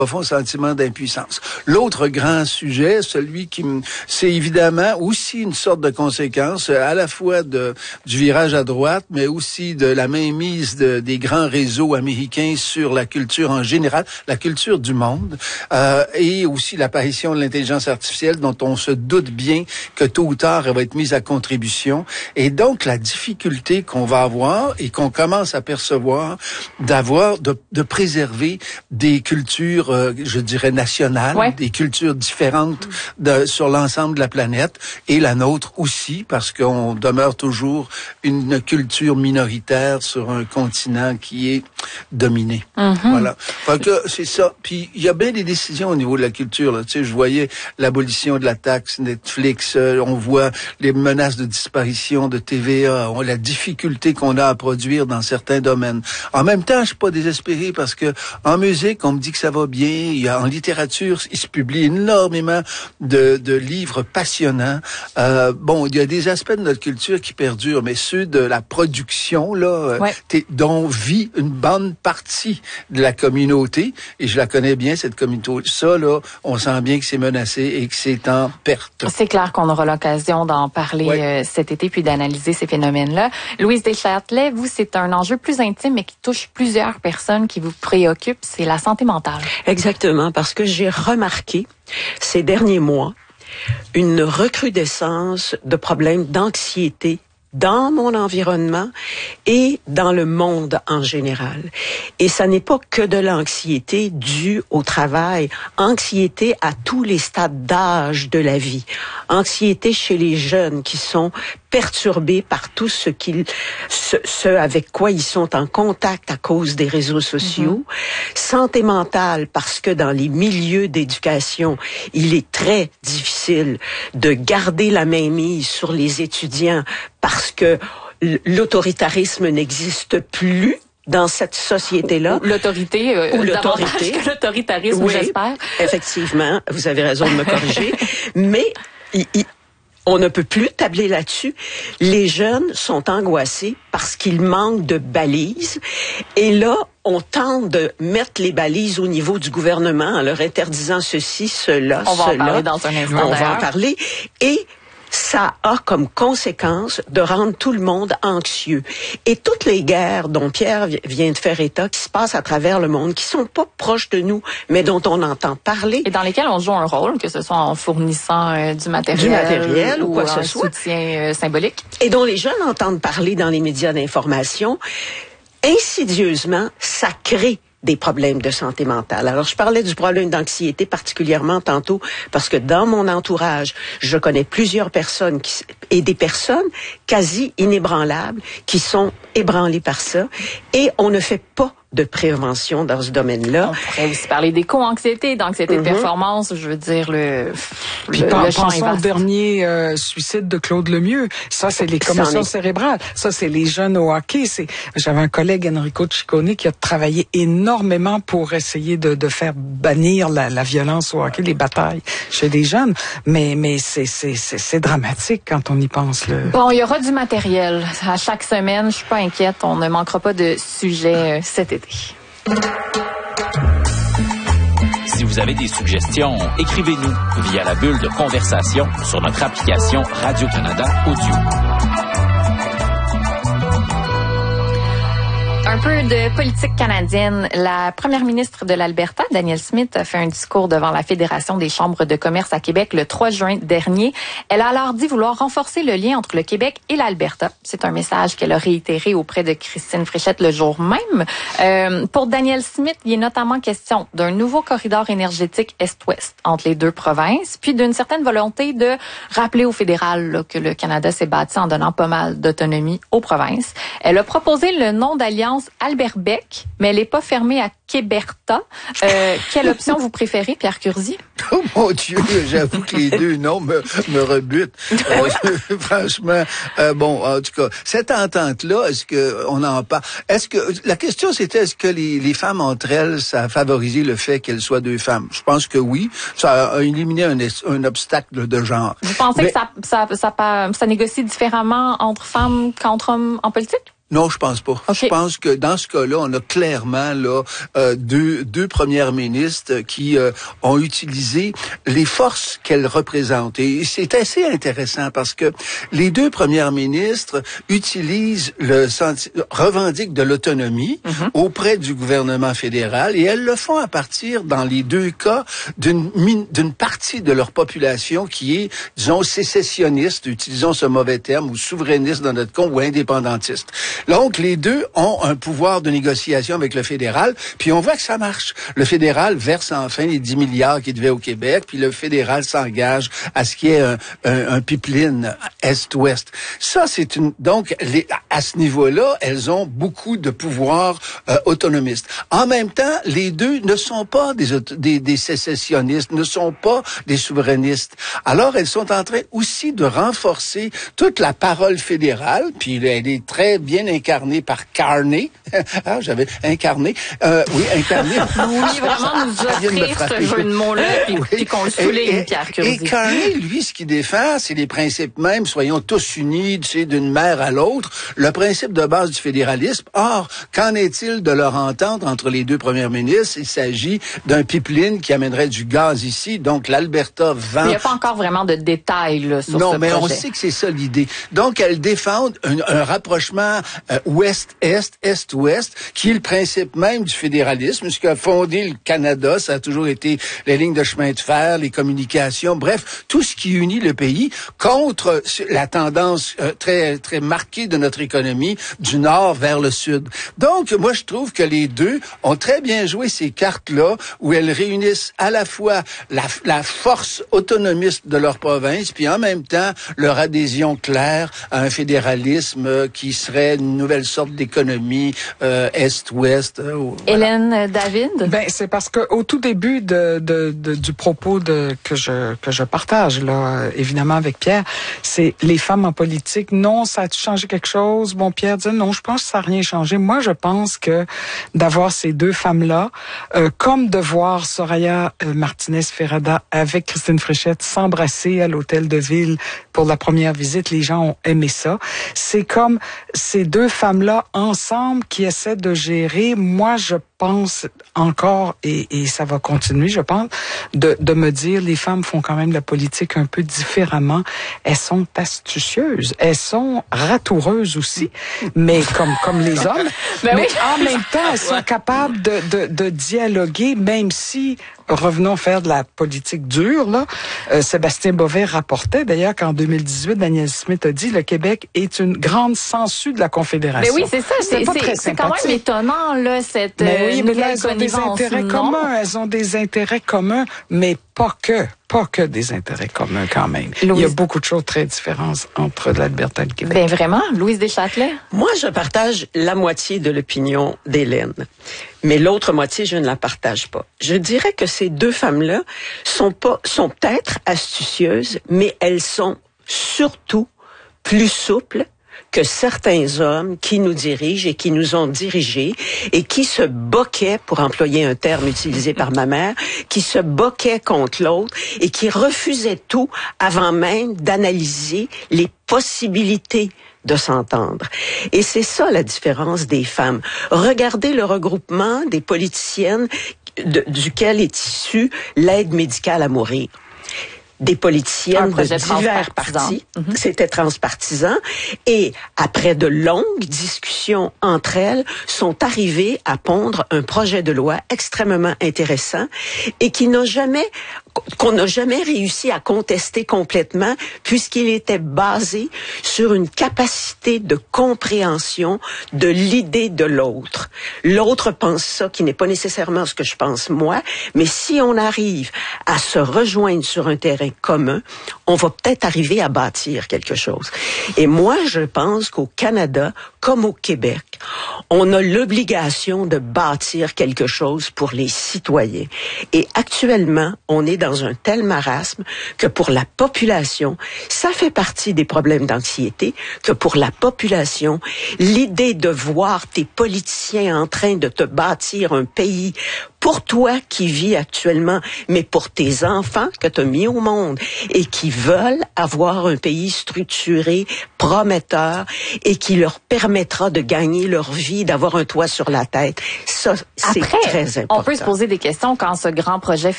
profond sentiment d'impuissance. L'autre grand sujet, c'est évidemment aussi une sorte de conséquence à la fois du virage à droite, mais aussi de la mainmise des grands réseaux américains sur la culture en général, la culture du monde, et aussi l'apparition de l'intelligence artificielle dont on se doute bien que tôt ou tard elle va être mise à contribution. Et donc la difficulté qu'on va avoir et qu'on commence à percevoir de préserver des cultures je dirais nationales, des cultures différentes sur l'ensemble de la planète, et la nôtre aussi, parce qu'on demeure toujours une culture minoritaire sur un continent qui est dominé. Voilà. Fait que c'est ça. Puis il y a bien des décisions au niveau de la culture, là. Tu sais, je voyais l'abolition de la taxe Netflix, on voit les menaces de disparition de TVA, la difficulté qu'on a à produire dans certains domaines. En même temps, je suis pas désespéré parce que en musique, on me dit que ça va bien. En littérature, il se publie énormément de livres passionnants. Il y a des aspects de notre culture qui perdurent, mais ceux de la production, là, dont vit une bonne partie de la communauté, et je la connais bien, cette communauté. Ça, là, on sent bien que c'est menacé et que c'est en perte. C'est clair qu'on aura l'occasion d'en parler cet été, puis d'analyser ces phénomènes-là. Louise Deschâtelet, vous, c'est un enjeu plus intime, mais qui touche plusieurs personnes qui vous préoccupent, c'est la santé mentale. Exactement, parce que j'ai remarqué ces derniers mois une recrudescence de problèmes d'anxiété dans mon environnement et dans le monde en général. Et ça n'est pas que de l'anxiété due au travail, anxiété à tous les stades d'âge de la vie, anxiété chez les jeunes qui sont perturbés par tout ce avec quoi ils sont en contact à cause des réseaux sociaux. Santé mentale, parce que dans les milieux d'éducation, il est très difficile de garder la mainmise sur les étudiants parce que l'autoritarisme n'existe plus dans cette société-là. Ou l'autorité. Que l'autoritarisme, j'espère. Effectivement, vous avez raison de me corriger. Mais on ne peut plus tabler là-dessus. Les jeunes sont angoissés parce qu'ils manquent de balises. Et là, on tente de mettre les balises au niveau du gouvernement en leur interdisant ceci, cela, On va en parler dans un instant. On va en parler. Et ça a comme conséquence de rendre tout le monde anxieux. Et toutes les guerres dont Pierre vient de faire état, qui se passent à travers le monde, qui sont pas proches de nous, mais dont on entend parler. Et dans lesquelles on joue un rôle, que ce soit en fournissant du matériel ou quoi que ce soit. Soutien symbolique. Et dont les jeunes entendent parler dans les médias d'information, insidieusement, ça crée des problèmes de santé mentale. Alors, je parlais du problème d'anxiété particulièrement tantôt parce que dans mon entourage, je connais plusieurs personnes et des personnes quasi inébranlables qui sont ébranlées par ça et on ne fait pas de prévention dans ce domaine-là. On pourrait aussi parler d'éco-anxiété, d'anxiété de performance, je veux dire Puis pensons au dernier suicide de Claude Lemieux. Ça, c'est les commotions cérébrales. Ça, c'est les jeunes au hockey. J'avais un collègue, Enrico Ciccone, qui a travaillé énormément pour essayer de faire bannir la violence au hockey, les batailles chez les jeunes. Mais c'est dramatique quand on y pense. Bon, il y aura du matériel à chaque semaine. Je suis pas inquiète. On ne manquera pas de sujets cet été. Si vous avez des suggestions, écrivez-nous via la bulle de conversation sur notre application Radio-Canada Audio. Un peu de politique canadienne. La première ministre de l'Alberta, Danielle Smith, a fait un discours devant la Fédération des chambres de commerce à Québec le 3 juin dernier. Elle a alors dit vouloir renforcer le lien entre le Québec et l'Alberta. C'est un message qu'elle a réitéré auprès de Christine Fréchette le jour même. Pour Danielle Smith, il est notamment question d'un nouveau corridor énergétique Est-Ouest entre les deux provinces, puis d'une certaine volonté de rappeler au fédéral là, que le Canada s'est bâti en donnant pas mal d'autonomie aux provinces. Elle a proposé le nom d'alliance Alberbec, mais elle n'est pas fermée à Québerta. Quelle option vous préférez, Pierre Curzi? Oh mon Dieu, j'avoue que les deux noms me rebutent. Franchement, en tout cas, cette entente-là, est-ce que on en parle? La question c'était, est-ce que les femmes entre elles, ça a favorisé le fait qu'elles soient deux femmes? Je pense que oui. Ça a éliminé un obstacle de genre. Vous pensez que ça négocie différemment entre femmes qu'entre hommes en politique? Non, je pense pas. Okay. Je pense que dans ce cas-là, on a clairement là deux premières ministres qui ont utilisé les forces qu'elles représentent. Et c'est assez intéressant parce que les deux premières ministres revendiquent de l'autonomie auprès du gouvernement fédéral et elles le font à partir, dans les deux cas, d'une partie de leur population qui est, disons, sécessionniste, utilisons ce mauvais terme, ou souverainiste dans notre cas, ou indépendantiste. Donc, les deux ont un pouvoir de négociation avec le fédéral, puis on voit que ça marche. Le fédéral verse enfin les 10 milliards qu'il devait au Québec, puis le fédéral s'engage à ce qu'il y ait un pipeline Est-Ouest. Ça, c'est donc, à ce niveau-là, elles ont beaucoup de pouvoir autonomiste. En même temps, les deux ne sont pas des sécessionnistes, ne sont pas des souverainistes. Alors, elles sont en train aussi de renforcer toute la parole fédérale, puis elle est très bien incarnée par Carney. Ah, j'avais incarné. Oui, incarné. Oui, vraiment nous offrir ce jeu de mots-là, puis qu'on le souligne, Pierre Curzi. Et Carney, lui, ce qu'il défend, c'est les principes mêmes, soyons tous unis, tu sais, d'une mer à l'autre, le principe de base du fédéralisme. Or, qu'en est-il de leur entente entre les deux premiers ministres? Il s'agit d'un pipeline qui amènerait du gaz ici, donc l'Alberta vend... Il n'y a pas encore vraiment de détails là, sur ce projet. Non, mais on sait que c'est ça l'idée. Donc, elles défendent un rapprochement ouest-est, est-ouest, qui est le principe même du fédéralisme. Ce qui a fondé le Canada, ça a toujours été les lignes de chemin de fer, les communications, bref, tout ce qui unit le pays contre la tendance très très marquée de notre économie du nord vers le sud. Donc, moi, je trouve que les deux ont très bien joué ces cartes-là, où elles réunissent à la fois la force autonomiste de leur province, puis en même temps leur adhésion claire à un fédéralisme qui serait une nouvelle sorte d'économie Est-Ouest. Voilà. Hélène David? Ben, c'est parce que au tout début du propos que je partage là, évidemment avec Pierre, c'est les femmes en politique. Non, ça a-tu changé quelque chose? Bon, Pierre dit non, je pense que ça n'a rien changé. Moi, je pense que d'avoir ces deux femmes-là, comme de voir Soraya Martinez-Ferrada avec Christine Fréchette s'embrasser à l'hôtel de ville pour la première visite, les gens ont aimé ça. C'est comme ces deux femmes-là ensemble qui essaient de gérer. Moi, je pense encore, et ça va continuer, je pense, de me dire, les femmes font quand même la politique un peu différemment. Elles sont astucieuses, elles sont ratoureuses aussi, mais comme les hommes. Mais oui. En même temps, elles sont capables de dialoguer, même si, revenons faire de la politique dure, là. Sébastien Bovet rapportait d'ailleurs qu'en 2018, Daniel Smith a dit, le Québec est une grande sangsue de la Confédération. Mais oui, c'est ça. C'est quand même étonnant, là, cette mais là, elles ont des intérêts communs. Elles ont des intérêts communs, mais pas que des intérêts communs quand même. Louise. Il y a beaucoup de choses très différentes entre l'Alberta et le Québec. Ben vraiment, Louise Deschâtelet? Moi, je partage la moitié de l'opinion d'Hélène. Mais l'autre moitié, je ne la partage pas. Je dirais que ces deux femmes-là sont peut-être astucieuses, mais elles sont surtout plus souples que certains hommes qui nous dirigent et qui nous ont dirigés et qui se boquaient, pour employer un terme utilisé par ma mère, qui se boquaient contre l'autre et qui refusaient tout avant même d'analyser les possibilités de s'entendre. Et c'est ça la différence des femmes. Regardez le regroupement des politiciennes duquel est issue l'aide médicale à mourir. Des politiciennes de divers partis. C'était transpartisan. Et après de longues discussions entre elles, sont arrivées à pondre un projet de loi extrêmement intéressant et qu'on n'a jamais réussi à contester complètement, puisqu'il était basé sur une capacité de compréhension de l'idée de l'autre. L'autre pense ça, qui n'est pas nécessairement ce que je pense moi, mais si on arrive à se rejoindre sur un terrain commun, on va peut-être arriver à bâtir quelque chose. Et moi, je pense qu'au Canada, comme au Québec, on a l'obligation de bâtir quelque chose pour les citoyens. Et actuellement, on est dans un tel marasme que pour la population, ça fait partie des problèmes d'anxiété, que pour la population, l'idée de voir tes politiciens en train de te bâtir un pays pour toi qui vis actuellement, mais pour tes enfants que tu as mis au monde et qui veulent avoir un pays structuré, prometteur et qui leur permettra de gagner leur vie, d'avoir un toit sur la tête. Ça, c'est très important. On peut se poser des questions quand ce grand projet